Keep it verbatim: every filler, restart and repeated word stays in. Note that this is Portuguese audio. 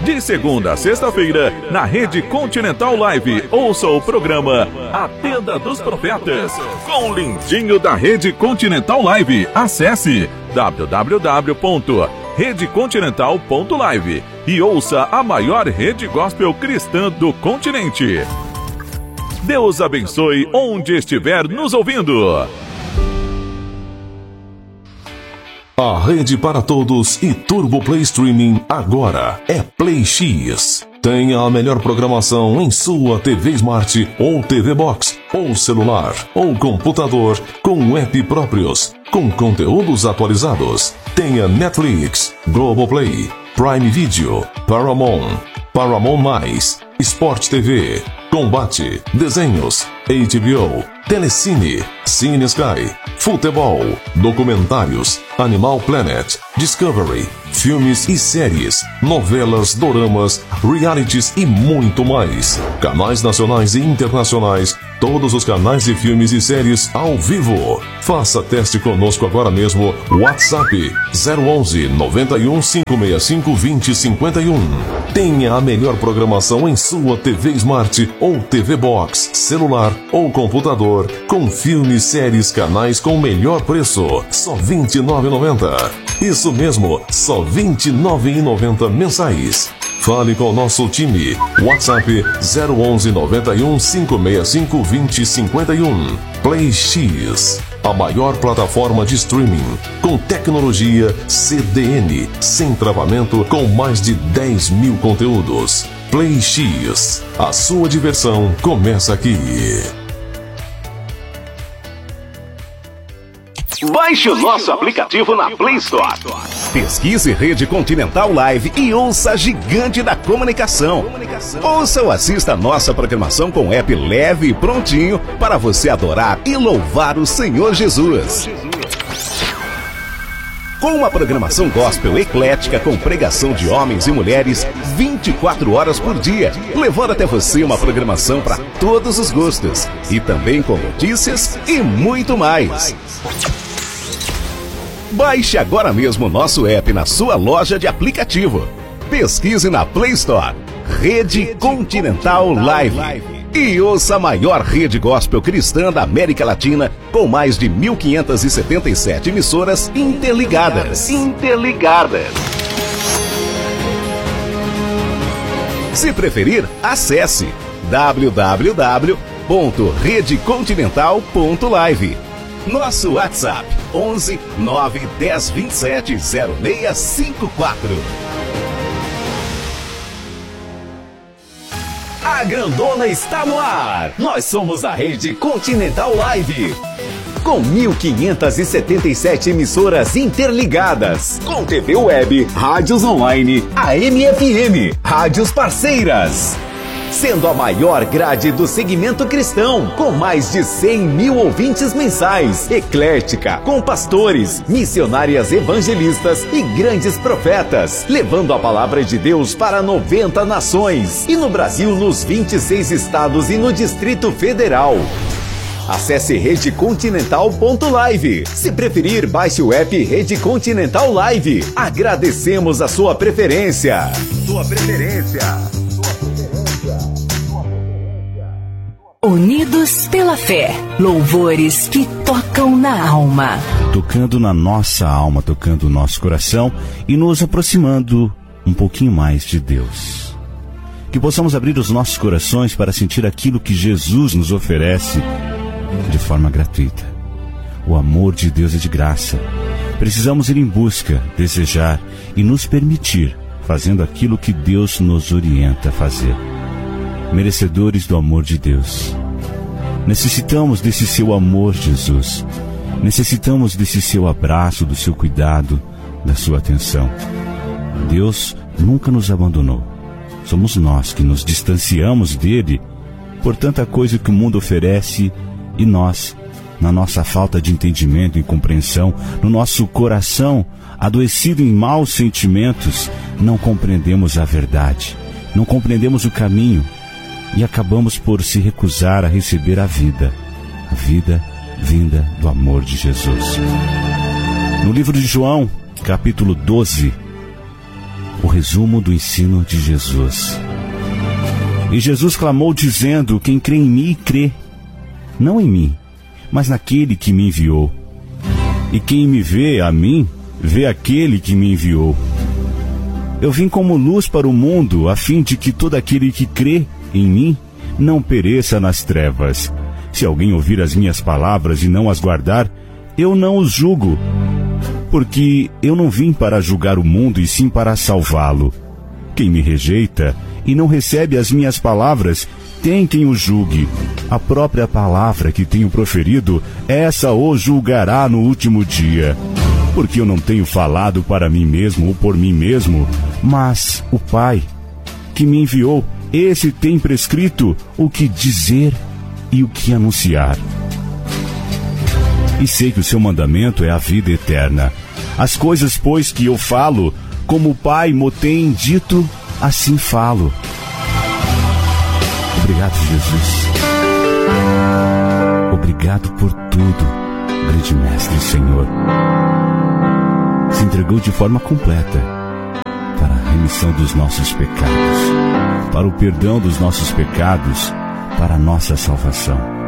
De segunda a sexta-feira, na Rede Continental Live, ouça o programa A Tenda dos Profetas, com o lindinho da Rede Continental Live. Acesse w w w ponto rede continental ponto live e ouça a maior rede gospel cristã do continente. Deus abençoe onde estiver nos ouvindo. A rede para todos e Turbo Play Streaming agora é Play X. Tenha a melhor programação em sua T V Smart ou T V Box, ou celular, ou computador, com app próprios, com conteúdos atualizados. Tenha Netflix, Globoplay, Prime Video, Paramount, Paramount Mais, Sport T V, Combate, Desenhos, H B O, Telecine, Cine Sky, Futebol, Documentários, Animal Planet, Discovery, filmes e séries, novelas, doramas, realities e muito mais. Canais nacionais e internacionais, todos os canais de filmes e séries ao vivo. Faça teste conosco agora mesmo. WhatsApp zero onze, noventa e um, cinco seis cinco, vinte, cinquenta e um. Tenha a melhor programação em sua T V Smart ou T V Box, celular ou computador, com filmes, séries, canais com o melhor preço, só vinte e nove reais e noventa centavos. Isso mesmo, só vinte e nove reais e noventa centavos mensais. Fale com o nosso time. WhatsApp zero onze, noventa e um, cinco seis cinco, vinte, cinquenta e um. Play X, a maior plataforma de streaming com tecnologia C D N, sem travamento, com mais de dez mil conteúdos. Play X, a sua diversão começa aqui. Baixe o nosso aplicativo na Play Store. Pesquise Rede Continental Live e ouça a gigante da comunicação. Ouça ou assista a nossa programação com app leve e prontinho para você adorar e louvar o Senhor Jesus. Com uma programação gospel eclética com pregação de homens e mulheres vinte e quatro horas por dia, levando até você uma programação para todos os gostos e também com notícias e muito mais. Baixe agora mesmo o nosso app na sua loja de aplicativo. Pesquise na Play Store Rede Continental Live e ouça a maior rede gospel cristã da América Latina com mais de mil quinhentas e setenta e sete emissoras interligadas. Interligadas. Se preferir, acesse w w w ponto rede continental ponto live. Nosso WhatsApp onze, nove, dez, vinte e sete, zero seis cinco quatro. A grandona está no ar. Nós somos a Rede Continental Live, com mil quinhentas e setenta e sete emissoras interligadas, com T V web, rádios online, A M F M, rádios parceiras, sendo a maior grade do segmento cristão, com mais de cem mil ouvintes mensais, eclética, com pastores, missionárias evangelistas e grandes profetas, levando a palavra de Deus para noventa nações, e no Brasil nos vinte e seis estados e no Distrito Federal. Acesse rede continental ponto live. Se preferir, baixe o app Rede Continental Live. Agradecemos a sua preferência. Sua preferência. Unidos pela fé, louvores que tocam na alma. Tocando na nossa alma, tocando o nosso coração e nos aproximando um pouquinho mais de Deus. Que possamos abrir os nossos corações para sentir aquilo que Jesus nos oferece de forma gratuita. O amor de Deus é de graça. Precisamos ir em busca, desejar e nos permitir, fazendo aquilo que Deus nos orienta a fazer. Merecedores do amor de Deus. Necessitamos desse seu amor, Jesus. Necessitamos desse seu abraço, do seu cuidado, da sua atenção. Deus nunca nos abandonou. Somos nós que nos distanciamos dele por tanta coisa que o mundo oferece e nós, na nossa falta de entendimento e compreensão, no nosso coração adoecido em maus sentimentos, não compreendemos a verdade, não compreendemos o caminho, e acabamos por se recusar a receber a vida, a vida vinda do amor de Jesus. No livro de João, capítulo doze, o resumo do ensino de Jesus. E Jesus clamou dizendo: quem crê em mim, crê, não em mim, mas naquele que me enviou. E quem me vê a mim, vê aquele que me enviou. Eu vim como luz para o mundo, a fim de que todo aquele que crê em mim não pereça nas trevas. Se alguém ouvir as minhas palavras e não as guardar, eu não os julgo, porque eu não vim para julgar o mundo, e sim para salvá-lo. Quem me rejeita e não recebe as minhas palavras, tem quem o julgue. A própria palavra que tenho proferido, essa o julgará no último dia. Porque eu não tenho falado para mim mesmo ou por mim mesmo, mas o Pai que me enviou, esse tem prescrito o que dizer e o que anunciar. E sei que o seu mandamento é a vida eterna. As coisas, pois, que eu falo, como o Pai mo tem dito, assim falo. Obrigado, Jesus. Obrigado por tudo, grande Mestre e Senhor. Se entregou de forma completa para a remissão dos nossos pecados, para o perdão dos nossos pecados, para a nossa salvação.